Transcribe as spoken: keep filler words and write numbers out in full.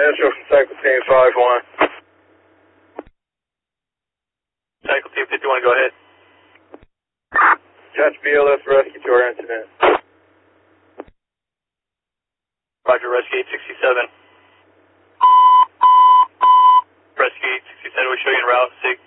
Answer from Cycle Team five one. Cycle Team fifty-one, go ahead. Catch B L S rescue to our incident. Roger, rescue eight sixty-seven. Rescue eight sixty-seven, we're showing route six